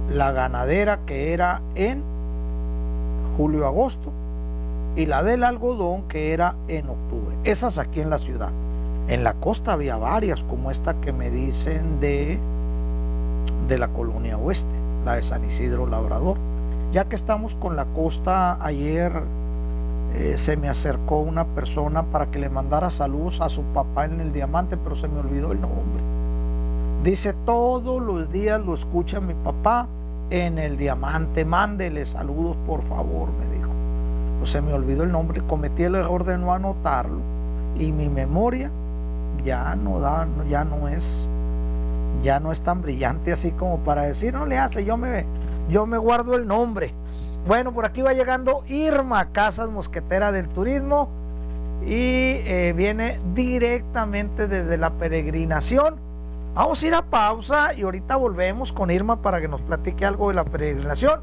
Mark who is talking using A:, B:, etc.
A: la ganadera, que era en julio-agosto, y la del algodón, que era en octubre. Esas aquí en la ciudad. En la costa había varias, como esta que me dicen de la Colonia Oeste, la de San Isidro Labrador. Ya que estamos con la costa, ayer se me acercó una persona para que le mandara saludos a su papá en el Diamante, pero se me olvidó el nombre. Dice, todos los días lo escucha mi papá en el Diamante, mándele saludos por favor, me dijo. Pues se me olvidó el nombre, cometí el error de no anotarlo y mi memoria ya no es tan brillante así como para decir, no le hace, yo me guardo el nombre. Bueno, por aquí va llegando Irma Casas, mosquetera del turismo, y viene directamente desde la peregrinación. Vamos a ir a pausa y ahorita volvemos con Irma para que nos platique algo de la peregrinación